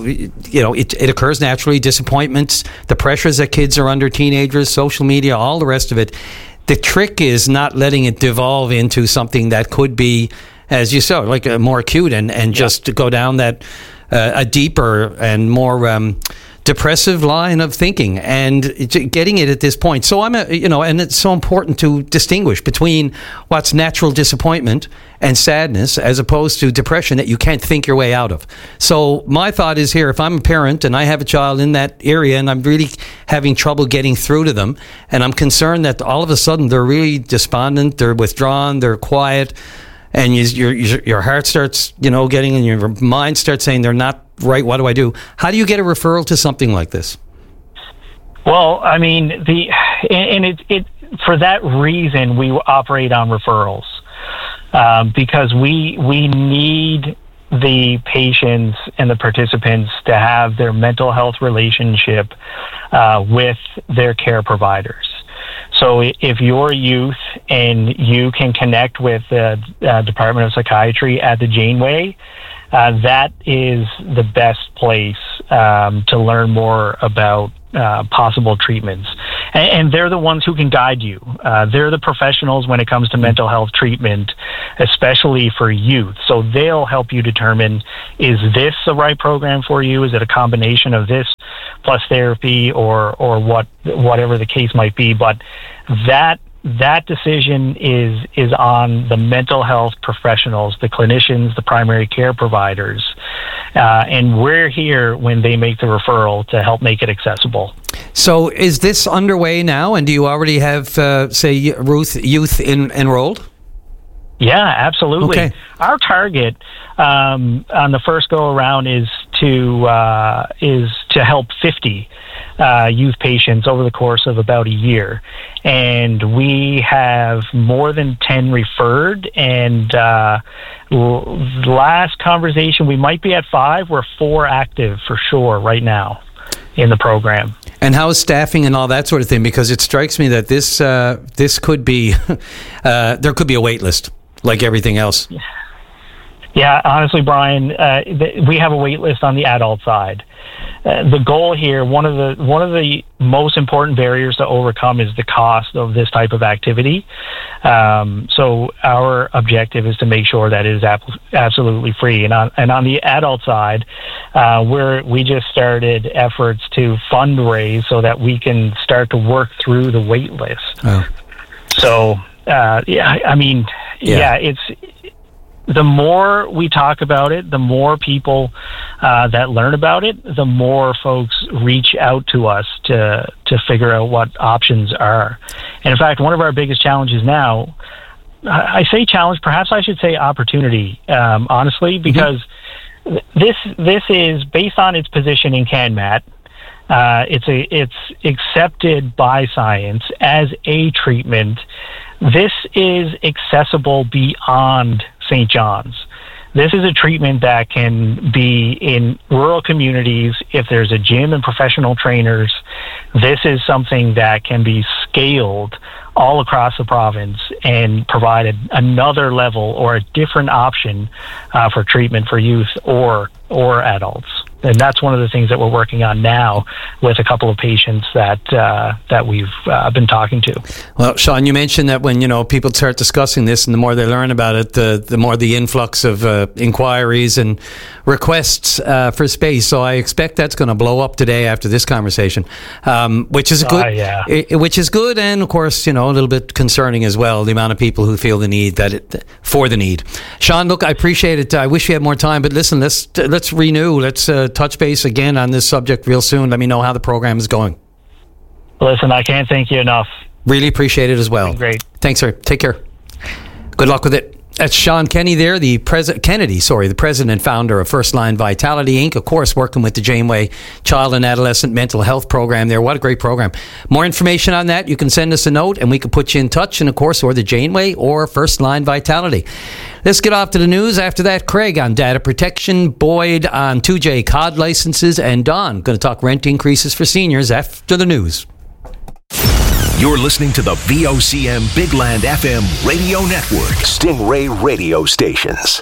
it occurs naturally, disappointments, the pressures that kids are under, teenagers, social media, all the rest of it. The trick is not letting it devolve into something that could be, as you saw, like a more acute and just to go down that a deeper and more depressive line of thinking and getting it at this point. So and it's so important to distinguish between what's natural disappointment and sadness as opposed to depression that you can't think your way out of. So my thought is here, if I'm a parent and I have a child in that area and I'm really having trouble getting through to them, and I'm concerned that all of a sudden they're really despondent, they're withdrawn, they're quiet, and your heart starts, getting, and your mind starts saying they're not right, what do I do? How do you get a referral to something like this? Well, it for that reason we operate on referrals because we need the patients and the participants to have their mental health relationship with their care providers. So if you're youth and you can connect with the Department of Psychiatry at the Janeway, that is the best place to learn more about possible treatments. And they're the ones who can guide you. They're the professionals when it comes to mental health treatment, especially for youth. So they'll help you determine, is this the right program for you? Is it a combination of this plus therapy or whatever the case might be? But that decision is on the mental health professionals, the clinicians, the primary care providers, and we're here when they make the referral to help make it accessible. So is this underway now, and do you already have, say, youth enrolled? Yeah, absolutely. Okay. Our target on the first go around is to help 50 youth patients over the course of about a year, and we have more than 10 referred. And last conversation, we might be at 5. We're 4 active for sure right now in the program. And how is staffing and all that sort of thing? Because it strikes me that this could be there could be a wait list like everything else. Yeah, honestly, Brian, we have a wait list on the adult side. The goal here, one of the most important barriers to overcome is the cost of this type of activity. So our objective is to make sure that it is absolutely free. And on the adult side, we just started efforts to fundraise so that we can start to work through the wait list. Oh. So it's. The more we talk about it, the more people that learn about it, the more folks reach out to us to figure out what options are. And in fact, one of our biggest challenges now, I say challenge, perhaps I should say opportunity, honestly, because this is based on its position in CanMat. It's accepted by science as a treatment. This is accessible beyond St. John's. This is a treatment that can be in rural communities. If there's a gym and professional trainers, this is something that can be scaled all across the province and provide another level or a different option for treatment for youth or adults. And that's one of the things that we're working on now with a couple of patients that we've been talking to. Well, Sean, you mentioned that when people start discussing this, and the more they learn about it, the more the influx of inquiries and requests for space. So I expect that's going to blow up today after this conversation, which is good. Which is good, and of course, a little bit concerning as well. The amount of people who feel the need for the need. Sean, look, I appreciate it. I wish we had more time, but listen, let's renew. Let's touch base again on this subject real soon. Let me know how the program is going. Listen, I can't thank you enough. Really appreciate it as well. Great. Thanks, sir. Take care. Good luck with it. That's Sean Kennedy there, the president and founder of First Line Vitality, Inc., of course, working with the Janeway Child and Adolescent Mental Health Program there. What a great program. More information on that, you can send us a note and we can put you in touch, and of course, or the Janeway or First Line Vitality. Let's get off to the news. After that, Craig on data protection, Boyd on 2J COD licenses, and Don going to talk rent increases for seniors after the news. You're listening to the VOCM Big Land FM radio network. Stingray radio stations.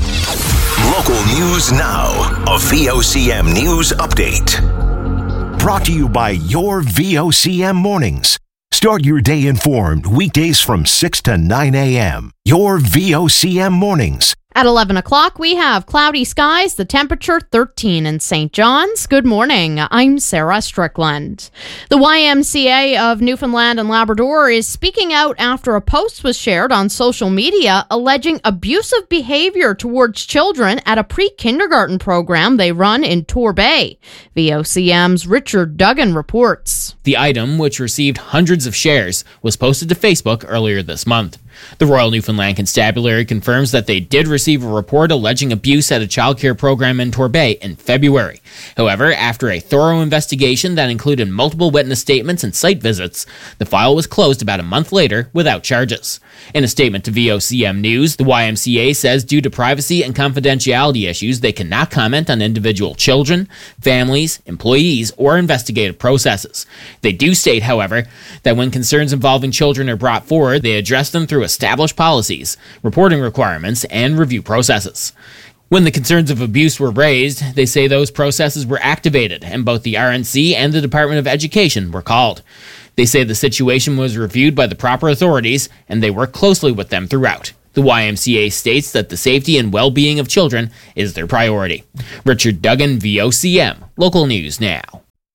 Local news now. A VOCM news update. Brought to you by your VOCM mornings. Start your day informed weekdays from 6 to 9 a.m. Your VOCM mornings. At 11 o'clock, we have cloudy skies, the temperature 13 in St. John's. Good morning. I'm Sarah Strickland. The YMCA of Newfoundland and Labrador is speaking out after a post was shared on social media alleging abusive behavior towards children at a pre-kindergarten program they run in Torbay. VOCM's Richard Duggan reports. The item, which received hundreds of shares, was posted to Facebook earlier this month. The Royal Newfoundland Constabulary confirms that they did receive a report alleging abuse at a childcare program in Torbay in February. However, after a thorough investigation that included multiple witness statements and site visits, the file was closed about a month later without charges. In a statement to VOCM News, the YMCA says due to privacy and confidentiality issues, they cannot comment on individual children, families, employees, or investigative processes. They do state, however, that when concerns involving children are brought forward, they address them through established policies, reporting requirements, and review processes. When the concerns of abuse were raised, they say those processes were activated, and both the RNC and the Department of Education were called. They say the situation was reviewed by the proper authorities, and they work closely with them throughout. The YMCA states that the safety and well-being of children is their priority. Richard Duggan, VOCM, Local News Now.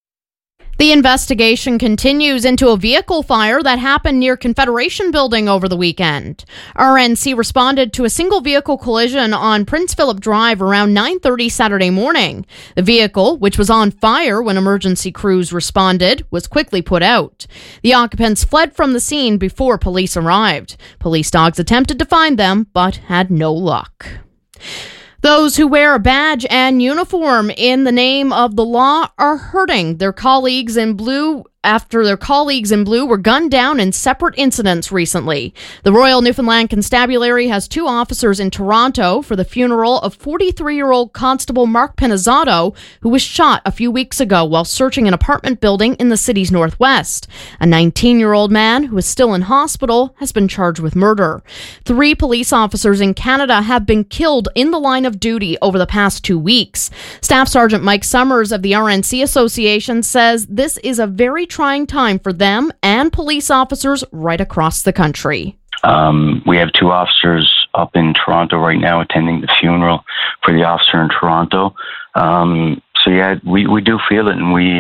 The investigation continues into a vehicle fire that happened near Confederation Building over the weekend. RNC responded to a single vehicle collision on Prince Philip Drive around 9:30 Saturday morning. The vehicle, which was on fire when emergency crews responded, was quickly put out. The occupants fled from the scene before police arrived. Police dogs attempted to find them, but had no luck. Those who wear a badge and uniform in the name of the law are hurting their colleagues in blue after their colleagues in blue were gunned down in separate incidents recently. The Royal Newfoundland Constabulary has 2 officers in Toronto for the funeral of 43-year-old Constable Mark Penizzato, who was shot a few weeks ago while searching an apartment building in the city's northwest. A 19-year-old man who is still in hospital has been charged with murder. 3 police officers in Canada have been killed in the line of duty over the past 2 weeks. Staff Sergeant Mike Summers of the RNC Association says this is a very trying time for them and police officers right across the country. We have 2 officers up in Toronto right now attending the funeral for the officer in Toronto. So yeah, we do feel it, and we,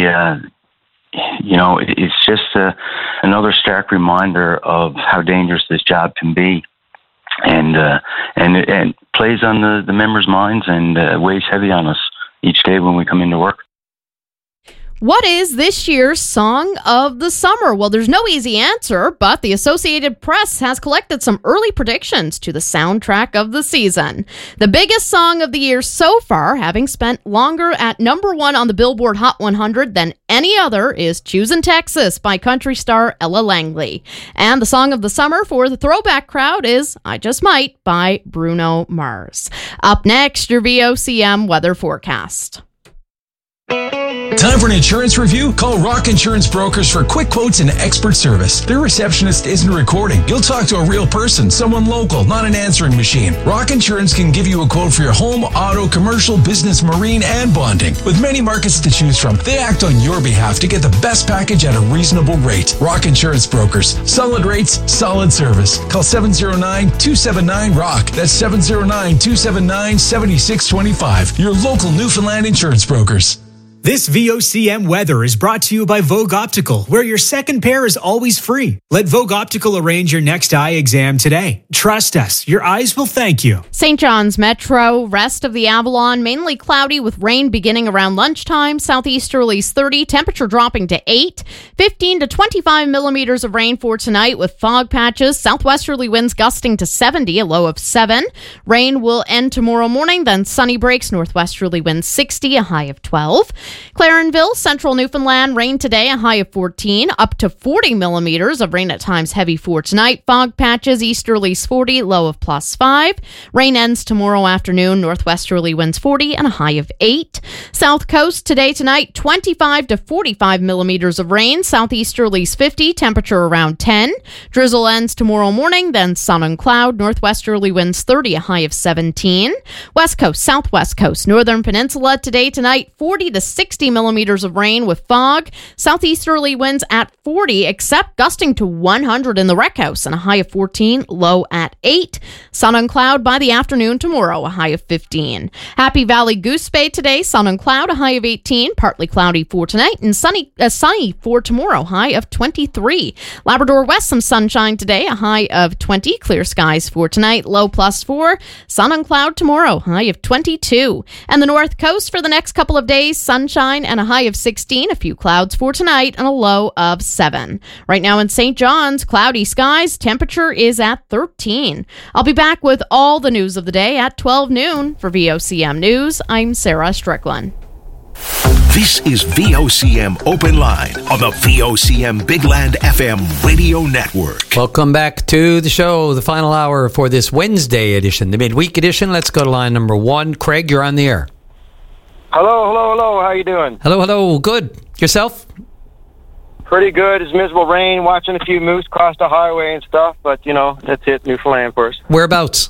it's just another stark reminder of how dangerous this job can be. And it plays on the members' minds and weighs heavy on us each day when we come into work. What is this year's Song of the Summer? Well, there's no easy answer, but the Associated Press has collected some early predictions to the soundtrack of the season. The biggest song of the year so far, having spent longer at number 1 on the Billboard Hot 100 than any other, is Choosin' Texas by country star Ella Langley. And the Song of the Summer for the throwback crowd is I Just Might by Bruno Mars. Up next, your VOCM weather forecast. Time for an insurance review? Call Rock Insurance Brokers for quick quotes and expert service. Their receptionist isn't recording. You'll talk to a real person, someone local, not an answering machine. Rock Insurance can give you a quote for your home, auto, commercial, business, marine, and bonding. With many markets to choose from, they act on your behalf to get the best package at a reasonable rate. Rock Insurance Brokers. Solid rates, solid service. Call 709-279-ROCK. That's 709-279-7625. Your local Newfoundland insurance brokers. This VOCM weather is brought to you by Vogue Optical, where your second pair is always free. Let Vogue Optical arrange your next eye exam today. Trust us, your eyes will thank you. St. John's Metro, rest of the Avalon, mainly cloudy with rain beginning around lunchtime. Southeasterlies 30, temperature dropping to 8. 15 to 25 millimeters of rain for tonight with fog patches. Southwesterly winds gusting to 70, a low of 7. Rain will end tomorrow morning, then sunny breaks. Northwesterly winds 60, a high of 12. Clarenville, central Newfoundland, rain today, a high of 14, up to 40 millimeters of rain at times heavy for tonight. Fog patches, easterlies 40, low of +5. Rain ends tomorrow afternoon, northwesterly winds 40 and a high of 8. South Coast today, tonight, 25 to 45 millimeters of rain. Southeasterlies 50, temperature around 10. Drizzle ends tomorrow morning, then sun and cloud. Northwesterly winds 30, a high of 17. West Coast, Southwest Coast, Northern Peninsula today, tonight, 40 to 60 millimeters of rain with fog. Southeasterly winds at 40, except gusting to 100 in the Rec House and a high of 14, low at 8. Sun and cloud by the afternoon tomorrow, a high of 15. Happy Valley Goose Bay today, sun and cloud, a high of 18. Partly cloudy for tonight and sunny for tomorrow, high of 23. Labrador West, some sunshine today, a high of 20. Clear skies for tonight, low +4. Sun and cloud tomorrow, high of 22. And the North Coast for the next couple of days, sun sunshine and a high of 16. A few clouds for tonight and a low of 7. Right now in St. John's, cloudy skies. Temperature is at 13. I'll be back with all the news of the day at 12 noon. For VOCM News, I'm Sarah Strickland. This is VOCM Open Line on the VOCM Big Land FM radio network. Welcome back to the show, the final hour for this Wednesday edition, the midweek edition. Let's go to line number 1. Craig, you're on the air. Hello. How you doing? Hello. Good. Yourself? Pretty good. It's miserable rain, watching a few moose cross the highway and stuff, but, that's it, Newfoundland for us. Whereabouts?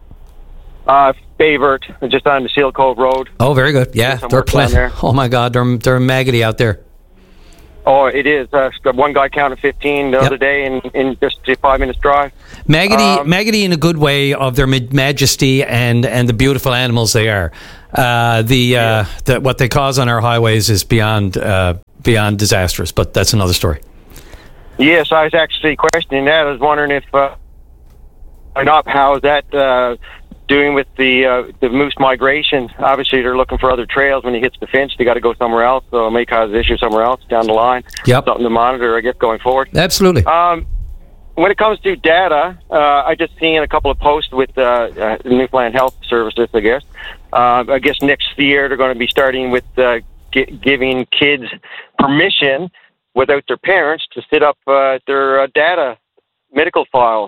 Bayvert, just on the Seal Cove Road. Oh, very good. Yeah, they're plenty. Oh, my God, they're maggoty out there. Oh, it is. One guy counted 15 the other day in just a 5 minutes drive. Maggoty in a good way of their majesty and the beautiful animals they are. What they cause on our highways is beyond disastrous, but that's another story. Yes, I was actually questioning that. I was wondering if how is that doing with the moose migration. Obviously, they're looking for other trails. When he hits the Finch, they got to go somewhere else, so it may cause an issue somewhere else down the line. Yep. Something to monitor, I guess, going forward. Absolutely. When it comes to data, I just seen a couple of posts with Newfoundland Health Services, I guess. I guess next year they're going to be starting with giving kids permission without their parents to set up their data medical files.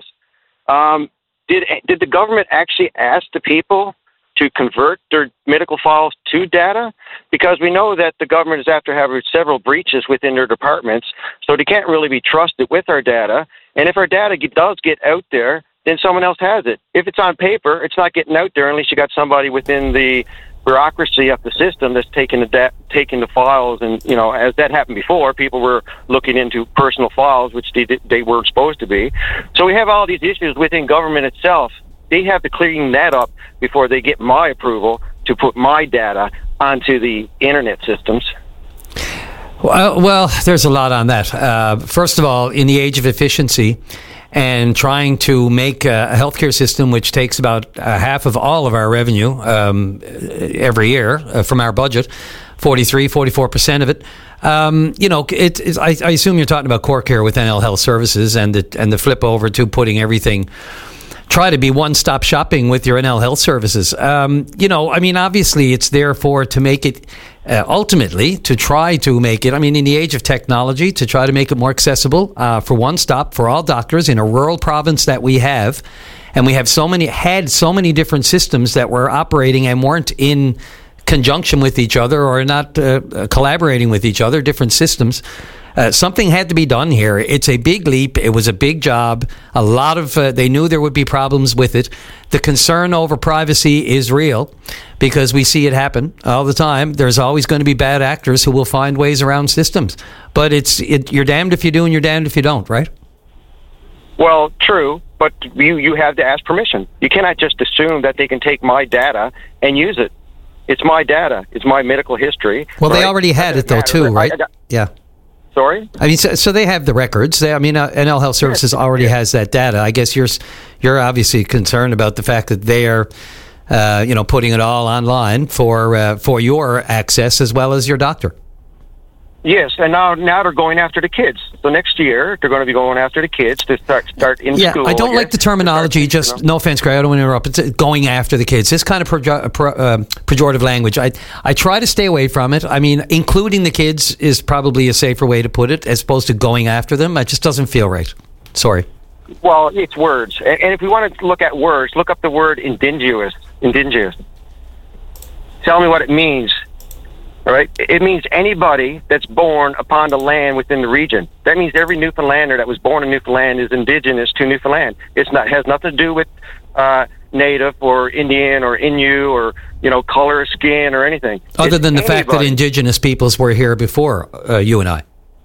Did the government actually ask the people to convert their medical files to data? Because we know that the government is after having several breaches within their departments, so they can't really be trusted with our data. And if our data does get out there, then someone else has it. If it's on paper, it's not getting out there unless you got somebody within the bureaucracy of the system that's taking the files. And, as that happened before, people were looking into personal files, which they weren't supposed to be. So we have all these issues within government itself. They have to clean that up before they get my approval to put my data onto the internet systems. Well, there's a lot on that. First of all, in the age of efficiency and trying to make a healthcare system which takes about half of all of our revenue every year from our budget, 44% of it. I assume you're talking about CoreCare with NL Health Services and the flip over to putting everything. Try to be one-stop shopping with your NL Health Services. Obviously it's there to make it, ultimately, to try to make it, in the age of technology, to try to make it more accessible for one stop for all doctors in a rural province that we have. And we have so many different systems that were operating and weren't in conjunction with each other or not collaborating with each other, different systems. Something had to be done here. It's a big leap. It was a big job. A lot of they knew there would be problems with it. The concern over privacy is real because we see it happen all the time. There's always going to be bad actors who will find ways around systems. But you're damned if you do and you're damned if you don't, right? Well, true, but you have to ask permission. You cannot just assume that they can take my data and use it. It's my data. It's my medical history. Well, right? They already had it, though, too, right? Yeah. Sorry? So they have the records. NL Health Services already has that data. I guess you're obviously concerned about the fact that they are, putting it all online for your access as well as your doctor. Yes, and now they're going after the kids. So next year they're going to be going after the kids to start in school. I don't like the terminology. Just no offense, Craig. I don't want to interrupt. It's going after the kids. This kind of pejorative language. I try to stay away from it. Including the kids is probably a safer way to put it, as opposed to going after them. It just doesn't feel right. Sorry. Well, it's words, and if we want to look at words, look up the word indigenous. Indigenous. Tell me what it means. All right. It means anybody that's born upon the land within the region. That means every Newfoundlander that was born in Newfoundland is indigenous to Newfoundland. Has nothing to do with Native or Indian or Innu or color of skin or anything. Other than the fact that indigenous peoples were here before you and I,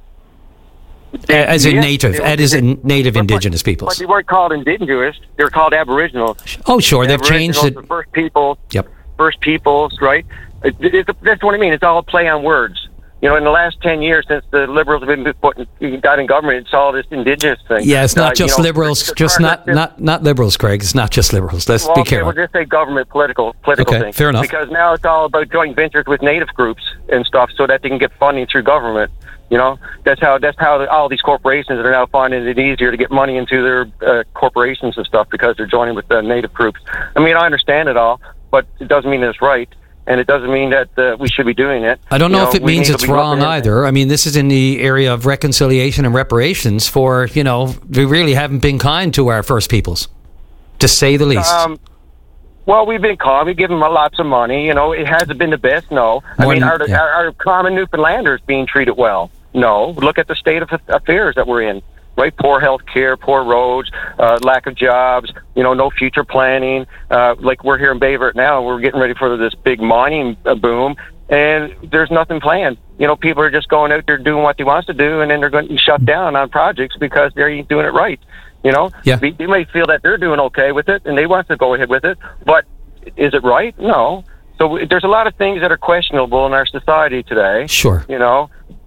as in native indigenous peoples. But they weren't called indigenous; they were called Aboriginals. Oh, sure, they've changed it. The first people. Yep. First peoples, right? That's what I mean. It's all play on words. in the last 10 years since the Liberals have got in government, it's all this Indigenous thing. Yeah, it's not just Liberals, not Liberals, Craig. It's not just Liberals. Let's be careful. We'll just say government political thing. Fair enough. Because now it's all about joint ventures with Native groups and stuff so that they can get funding through government. That's how all these corporations are now finding it easier to get money into their corporations and stuff because they're joining with the Native groups. I mean, I understand it all, but it doesn't mean it's right. And it doesn't mean that we should be doing it. I don't know if it means it's wrong either. I mean, this is in the area of reconciliation and reparations for, we really haven't been kind to our First Peoples, to say the least. Well, we've been kind. We give them lots of money. It hasn't been the best, no. Are common Newfoundlanders being treated well? No. Look at the state of affairs that we're in. Right, poor health care, poor roads, lack of jobs, no future planning. Like we're here in Bayvert now, we're getting ready for this big mining boom, and there's nothing planned. People are just going out there doing what they want to do, and then they're going to shut down on projects because they ain't doing it right. Yeah. They may feel that they're doing okay with it, and they want to go ahead with it, but is it right? No. So there's a lot of things that are questionable in our society today. Sure.